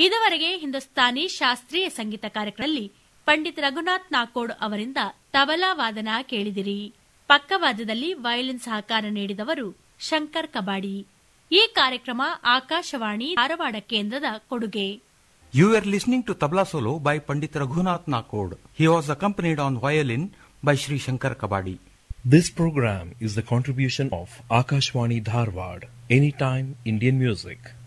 ಇದುವರೆಗೆ ಹಿಂದೂಸ್ತಾನಿ ಶಾಸ್ತ್ರೀಯ ಸಂಗೀತ ಕಾರ್ಯಕ್ರಮದಲ್ಲಿ ಪಂಡಿತ್ ರಘುನಾಥ್ ನಾಕೋಡ್ ಅವರಿಂದ ತಬಲಾ ವಾದನ ಕೇಳಿದಿರಿ. ಪಕ್ಕವಾದ್ಯದಲ್ಲಿ ವಯೋಲಿನ್ ಸಹಕಾರ ನೀಡಿದವರು ಶಂಕರ್ ಕಬಾಡಿ. ಈ ಕಾರ್ಯಕ್ರಮ ಆಕಾಶವಾಣಿ ಧಾರವಾಡ ಕೇಂದ್ರದ ಕೊಡುಗೆ. You were listening to Tabla Solo by Pandit Raghunath Nakod. He was accompanied on violin by Sri Shankar Kabadi. This program is the contribution of Akashwani Dharwad, Anytime Indian Music.